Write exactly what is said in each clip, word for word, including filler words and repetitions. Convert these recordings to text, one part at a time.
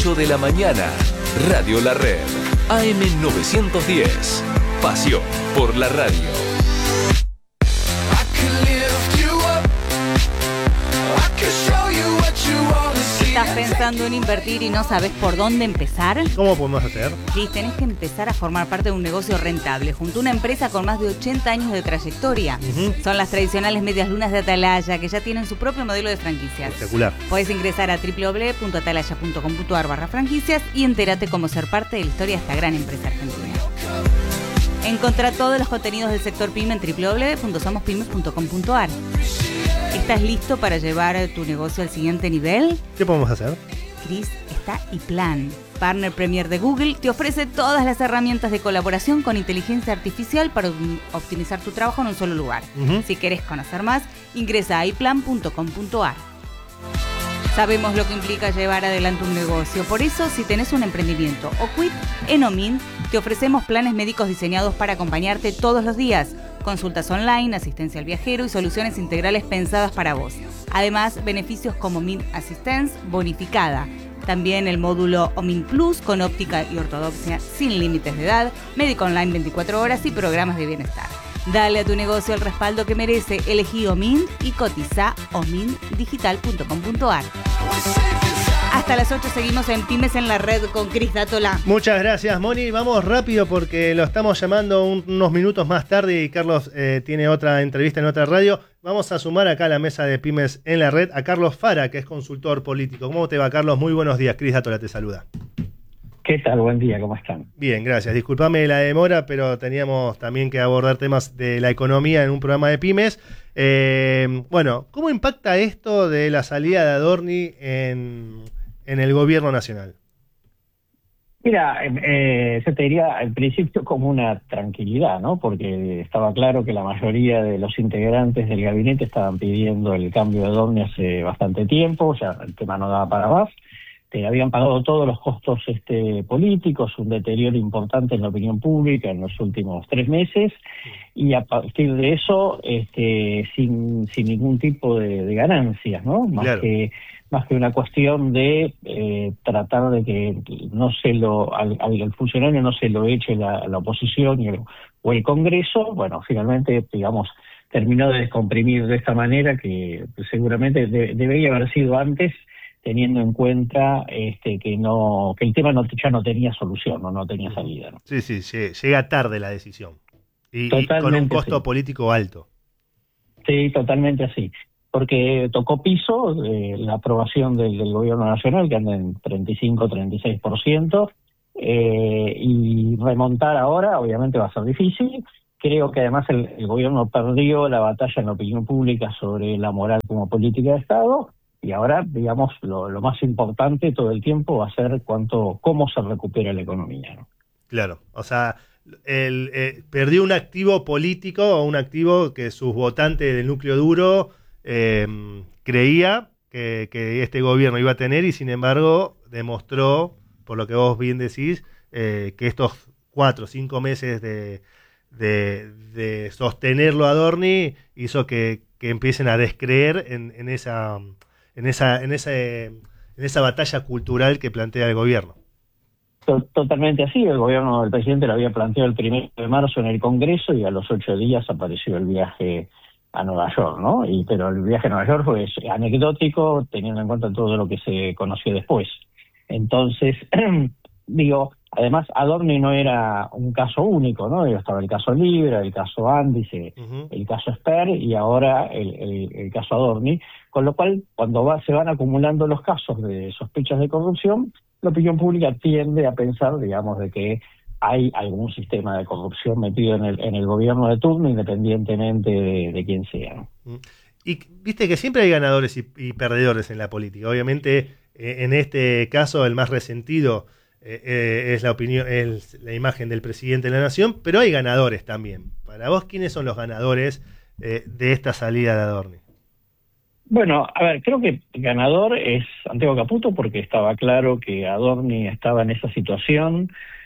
ocho de la mañana, Radio La Red, A M novecientos diez. Pasión por la radio. ¿Estás pensando en invertir y no sabes por dónde empezar? ¿Cómo podemos hacer? Sí, tenés que empezar a formar parte de un negocio rentable junto a una empresa con más de ochenta años de trayectoria. Uh-huh. Son las tradicionales medias lunas de Atalaya, que ya tienen su propio modelo de franquicias. Espectacular. Podés ingresar a doble u doble u doble u punto atalaya punto com punto a r barra franquicias y entérate cómo ser parte de la historia de esta gran empresa argentina. Encontrá todos los contenidos del sector PYME en doble u doble u doble u punto somos pymes punto com punto a r. ¿Estás listo para llevar tu negocio al siguiente nivel? ¿Qué podemos hacer? Cris está iPlan, partner premier de Google, te ofrece todas las herramientas de colaboración con inteligencia artificial para optimizar tu trabajo en un solo lugar. Uh-huh. Si querés conocer más, ingresa a iplan punto com punto a r. Sabemos lo que implica llevar adelante un negocio, por eso si tenés un emprendimiento o quit, en Omin te ofrecemos planes médicos diseñados para acompañarte todos los días, consultas online, asistencia al viajero y soluciones integrales pensadas para vos. Además, beneficios como Min Assistance bonificada. También el módulo Omin Plus con óptica y ortodoncia sin límites de edad, médico online veinticuatro horas y programas de bienestar. Dale a tu negocio el respaldo que merece. Elegí Omin y cotiza omin digital punto com punto a r. Hasta las ocho seguimos en Pymes en la Red con Cris Dátola. Muchas gracias, Moni. Vamos rápido porque lo estamos llamando un, unos minutos más tarde y Carlos eh, tiene otra entrevista en otra radio. Vamos a sumar acá a la mesa de Pymes en la Red a Carlos Fara, que es consultor político. ¿Cómo te va, Carlos? Muy buenos días. Cris Dátola te saluda. ¿Qué tal? Buen día, ¿cómo están? Bien, gracias. Disculpame la demora, pero teníamos también que abordar temas de la economía en un programa de Pymes. Eh, bueno, ¿cómo impacta esto de la salida de Adorni en, en el gobierno nacional? Mira, eh, yo te diría al principio como una tranquilidad, ¿no? Porque estaba claro que la mayoría de los integrantes del gabinete estaban pidiendo el cambio de Adorni hace bastante tiempo, ya el tema no daba para más. Te habían pagado todos los costos este, políticos, un deterioro importante en la opinión pública en los últimos tres meses, y a partir de eso, este, sin, sin ningún tipo de, de ganancias, ¿no? Más claro. que más que una cuestión de eh, tratar de que no se lo al, al funcionario no se lo eche la, la oposición y el, o el Congreso. Bueno, finalmente, digamos, terminó de descomprimir de esta manera que seguramente de, debería haber sido antes, teniendo en cuenta este, que no que el tema no, ya no tenía solución, no, no tenía salida, ¿no? Sí, sí, sí, llega tarde la decisión. Y, y con un costo sí. político alto. Sí, totalmente así. Porque tocó piso eh, la aprobación del, del gobierno nacional, que anda en treinta y cinco, treinta y seis por ciento, eh, y remontar ahora obviamente va a ser difícil. Creo que además el, el gobierno perdió la batalla en la opinión pública sobre la moral como política de Estado, y ahora, digamos, lo, lo más importante todo el tiempo va a ser cuánto, cómo se recupera la economía, ¿no? Claro, o sea, el, eh, perdió un activo político o un activo que sus votantes del núcleo duro eh, creía que, que este gobierno iba a tener, y sin embargo demostró, por lo que vos bien decís, eh, que estos cuatro o cinco meses de, de, de sostenerlo a Adorni hizo que, que empiecen a descreer en, en esa... en esa en ese en esa batalla cultural que plantea el gobierno. Totalmente así. El gobierno del presidente lo había planteado el primero de marzo en el Congreso y a los ocho días apareció el viaje a Nueva York, ¿no? Y pero el viaje a Nueva York fue anecdótico teniendo en cuenta todo lo que se conoció después. Entonces, digo, además Adorni no era un caso único, ¿no? Estaba el caso Libra, el caso Ándice, uh-huh. el caso Sper y ahora el, el, el caso Adorni, con lo cual cuando va, se van acumulando los casos de sospechas de corrupción, la opinión pública tiende a pensar, digamos, de que hay algún sistema de corrupción metido en el, en el gobierno de turno, independientemente de, de quién sea, ¿no? Y viste que siempre hay ganadores y, y perdedores en la política. Obviamente, eh, en este caso, el más resentido Eh, eh, es la opinión, es la imagen del presidente de la nación, pero hay ganadores también. Para vos, ¿quiénes son los ganadores eh, de esta salida de Adorni? Bueno, a ver, creo que el ganador es Santiago Caputo, porque estaba claro que Adorni estaba en esa situación,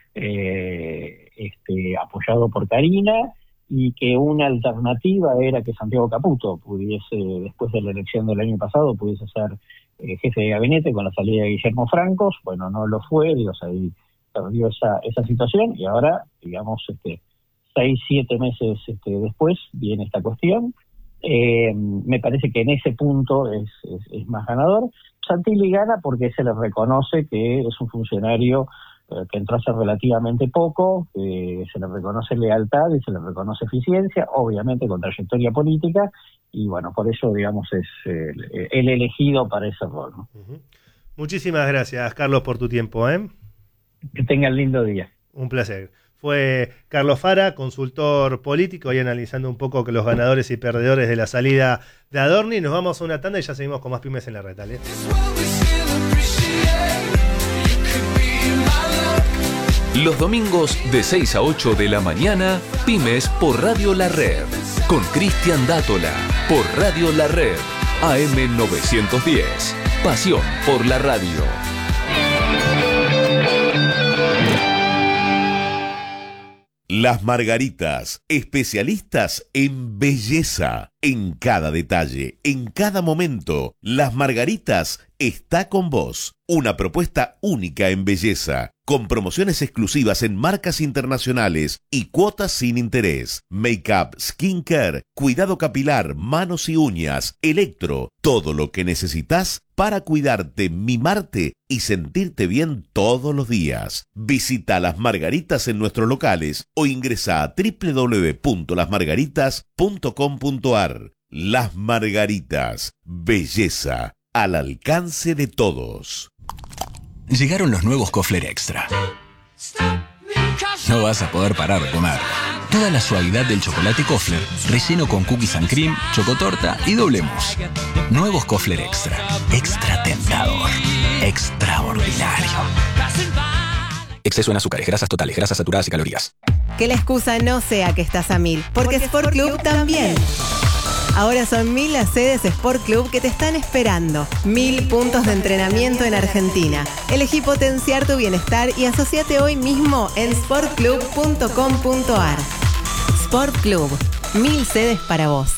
eh, este, apoyado por Carina, y que una alternativa era que Santiago Caputo pudiese, después de la elección del año pasado, pudiese ser eh, jefe de gabinete con la salida de Guillermo Francos. Bueno, no lo fue, digo, ahí perdió esa, esa situación y ahora, digamos, este, seis, siete meses este, después viene esta cuestión. Eh, me parece que en ese punto es, es, es más ganador. Santilli gana porque se le reconoce que es un funcionario eh, que entró hace relativamente poco, que se le reconoce lealtad y se le reconoce eficiencia, obviamente con trayectoria política, y bueno, por eso, digamos, es el, el elegido para ese rol, ¿no? Uh-huh. Muchísimas gracias, Carlos, por tu tiempo, ¿eh? Que tengan lindo día. Un placer. Fue Carlos Fara, consultor político, y analizando un poco que los ganadores y perdedores de la salida de Adorni. Nos vamos a una tanda y ya seguimos con más Pymes en la Red. ¿eh? Los domingos de seis a ocho de la mañana, Pymes por Radio La Red. Con Cristian Dátola, por Radio La Red. A M novecientos diez. Pasión por la radio. Las Margaritas, especialistas en belleza, en cada detalle, en cada momento. Las Margaritas está con vos. Una propuesta única en belleza, con promociones exclusivas en marcas internacionales y cuotas sin interés. Make-up, skincare, cuidado capilar, manos y uñas, electro, todo lo que necesitas para cuidarte, mimarte y sentirte bien todos los días. Visita Las Margaritas en nuestros locales o ingresa a doble u doble u doble u punto las margaritas punto com punto a r. Las Margaritas, belleza al alcance de todos. Llegaron los nuevos Kofler Extra. No vas a poder parar de comer. Toda la suavidad del chocolate Kofler, relleno con cookies and cream, chocotorta y doble mousse. Nuevos Kofler Extra. Extra tentador. Extraordinario. Exceso en azúcares, grasas totales, grasas saturadas y calorías. Que la excusa no sea que estás a mil, porque Sport Club también. Ahora son mil las sedes Sport Club que te están esperando. Mil puntos de entrenamiento en Argentina. Elegí potenciar tu bienestar y asociate hoy mismo en sport club punto com punto a r. Sport Club. Mil sedes para vos.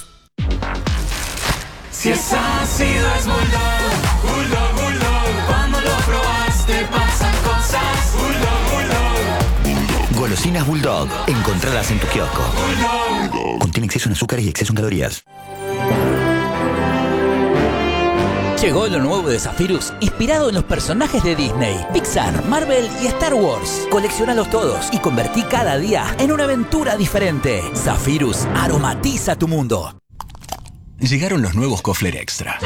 Si es ácido es Bulldog, Bulldog, Bulldog. Cuando lo probaste pasan cosas. Bulldog, Bulldog. Golosinas Bulldog. Encontradas en tu kiosco. Bulldog. Contiene exceso en azúcares y exceso en calorías. Llegó lo nuevo de Zephyrus, inspirado en los personajes de Disney, Pixar, Marvel y Star Wars. Colecciónalos todos y convertí cada día en una aventura diferente. Zephyrus aromatiza tu mundo. Llegaron los nuevos Kofler Extra.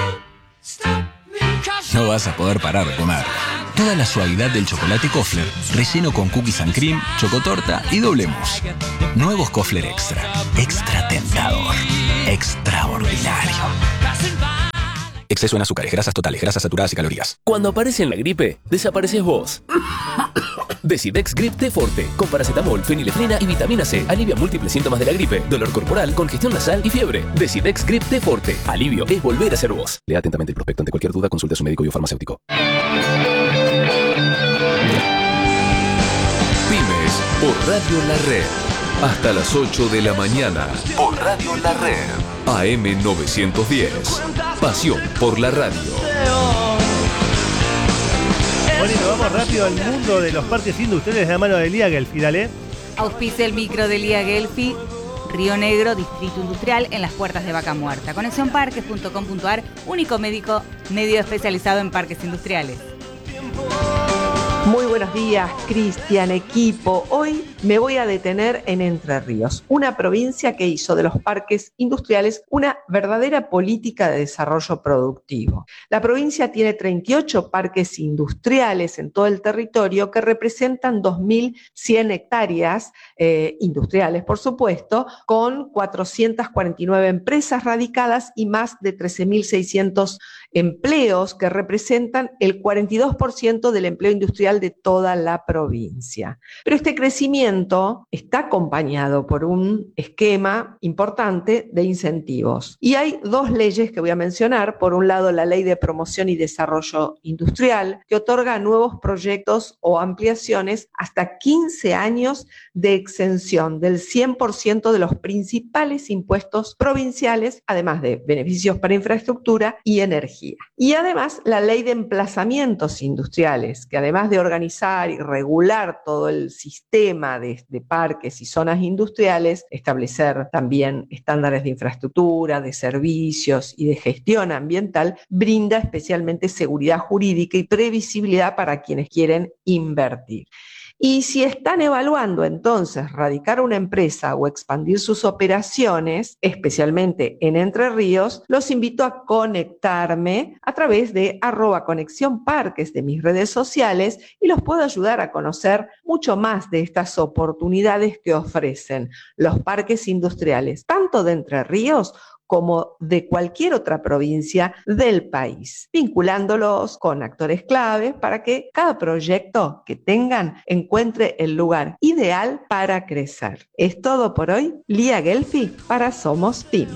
No vas a poder parar de comer. Toda la suavidad del chocolate Kofler, relleno con cookies and cream, chocotorta y doble mousse. Nuevos Kofler Extra. Extra tentador. Extraordinario. Exceso en azúcares, grasas totales, grasas saturadas y calorías. Cuando aparece en la gripe, desapareces vos. Decidex Grip T Forte, con paracetamol, fenilefrina y vitamina C. Alivia múltiples síntomas de la gripe, dolor corporal, congestión nasal y fiebre. Decidex Grip T Forte. Alivio es volver a ser vos. Lea atentamente el prospecto. Ante cualquier duda, consulte a su médico y o farmacéutico. Pymes por Radio La Red. Hasta las ocho de la mañana. Por Radio La Red. A M novecientos diez. Pasión por la radio. Bueno, y nos vamos rápido al mundo de los parques industriales de la mano de Lía Gelfi, dale. Auspicia el micro de Lía Gelfi, Río Negro, Distrito Industrial, en las puertas de Vaca Muerta. conexión parques punto com punto a r, único médico, medio especializado en parques industriales. Muy buenos días, Cristian, equipo. Hoy me voy a detener en Entre Ríos, una provincia que hizo de los parques industriales una verdadera política de desarrollo productivo. La provincia tiene treinta y ocho parques industriales en todo el territorio que representan dos mil cien hectáreas eh, industriales, por supuesto, con cuatrocientas cuarenta y nueve empresas radicadas y más de trece mil seiscientos empleos que representan el cuarenta y dos por ciento del empleo industrial de toda la provincia. Pero este crecimiento está acompañado por un esquema importante de incentivos. Y hay dos leyes que voy a mencionar. Por un lado, la Ley de Promoción y Desarrollo Industrial, que otorga a nuevos proyectos o ampliaciones hasta quince años de exención del cien por ciento de los principales impuestos provinciales, además de beneficios para infraestructura y energía. energía. Y además la ley de emplazamientos industriales, que además de organizar y regular todo el sistema de, de parques y zonas industriales, establecer también estándares de infraestructura, de servicios y de gestión ambiental, brinda especialmente seguridad jurídica y previsibilidad para quienes quieren invertir. Y si están evaluando entonces radicar una empresa o expandir sus operaciones, especialmente en Entre Ríos, los invito a conectarme a través de arroba conexión parques de mis redes sociales y los puedo ayudar a conocer mucho más de estas oportunidades que ofrecen los parques industriales, tanto de Entre Ríos como de cualquier otra provincia del país, vinculándolos con actores clave para que cada proyecto que tengan encuentre el lugar ideal para crecer. Es todo por hoy. Lía Gelfi para Somos Pyme.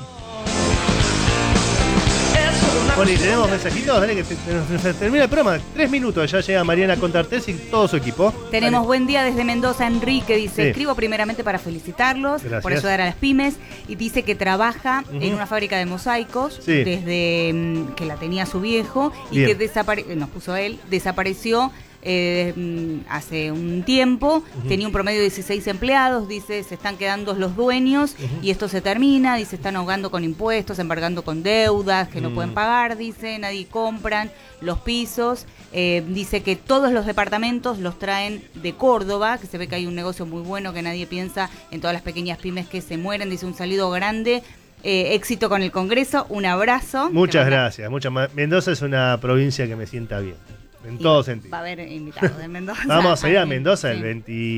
Poli, tenemos mensajitos, dale que te, nos, nos termina el programa. Tres minutos, ya llega Mariana Contartés y todo su equipo. Tenemos Dale. Buen día desde Mendoza. Enrique dice, Sí. escribo primeramente para felicitarlos Gracias. por ayudar a las pymes, y dice que trabaja Ujú. en una fábrica de mosaicos Sí. desde mm, que la tenía su viejo y Bien. que desapare nos puso él, desapareció eh, mm, hace un tiempo. Ujú. Tenía un promedio de dieciséis empleados, dice, se están quedando los dueños Ujú. y esto se termina, dice, están ahogando con impuestos, embargando con deudas que no Mm. pueden pagar, dice, nadie compran los pisos. Eh, dice que todos los departamentos los traen de Córdoba, que se ve que hay un negocio muy bueno, que nadie piensa en todas las pequeñas pymes que se mueren. Dice, un saludo grande, eh, éxito con el Congreso, un abrazo. Muchas Te manda- gracias. Muchas ma- Mendoza es una provincia que me sienta bien, en y todo Va sentido. a haber invitados de Mendoza. Vamos a ir a también. Mendoza Sí. el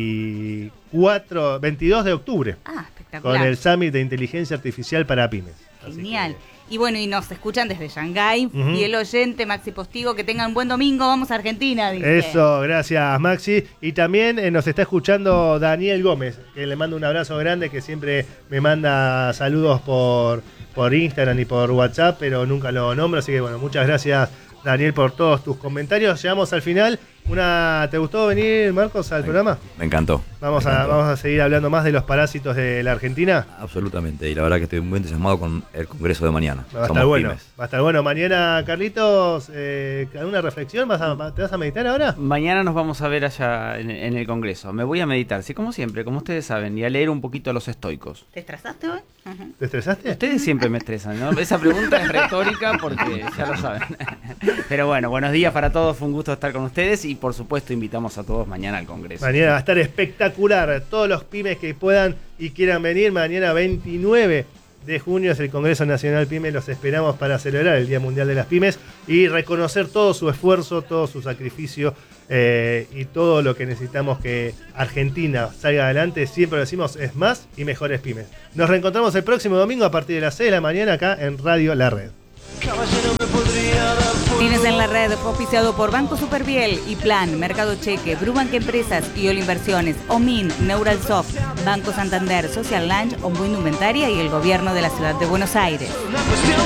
veinticuatro, veintidós de octubre Ah, espectacular. con el Summit de Inteligencia Artificial para Pymes. Así Genial. que- Y bueno, y nos escuchan desde Shanghái. Ujú. Y el oyente, Maxi Postigo, que tengan buen domingo. Vamos a Argentina, dice. Eso, gracias Maxi. Y también eh, nos está escuchando Daniel Gómez, que le mando un abrazo grande, que siempre me manda saludos por, por Instagram y por WhatsApp, pero nunca lo nombro. Así que bueno, muchas gracias Daniel por todos tus comentarios. Llegamos al final. Una, ¿te gustó venir, Marcos, al programa? Me encantó. Vamos me a, encantó. vamos a seguir hablando más de los parásitos de la Argentina. Absolutamente. Y la verdad que estoy muy entusiasmado con el congreso de mañana. Va a Somos estar bueno. pymes. Va a estar bueno. Mañana, Carlitos, eh, ¿alguna reflexión? ¿Vas a, ¿Te vas a meditar ahora? Mañana nos vamos a ver allá en, en el Congreso. Me voy a meditar, sí, como siempre, como ustedes saben, y a leer un poquito a los estoicos. ¿Te estresaste hoy? ¿Te estresaste? Ustedes siempre me estresan, ¿no? Esa pregunta es retórica porque ya lo saben. Pero bueno, buenos días para todos. Fue un gusto estar con ustedes y por supuesto invitamos a todos mañana al Congreso. Mañana va a estar espectacular. Todos los pymes que puedan y quieran venir, mañana veintinueve de junio es el Congreso Nacional Pyme. Los esperamos para celebrar el Día Mundial de las Pymes y reconocer todo su esfuerzo, todo su sacrificio eh, y todo lo que necesitamos que Argentina salga adelante. Siempre lo decimos, es más y mejores pymes. Nos reencontramos el próximo domingo a partir de las seis de la mañana acá en Radio La Red. Tienes en la red, fue auspiciado por Banco Superviel y Plan, Mercado Cheque, Brubank Empresas, Iol Inversiones, Omin, Neuralsoft, Banco Santander, Social Lunch, Ombu Indumentaria y el Gobierno de la Ciudad de Buenos Aires. Una cuestión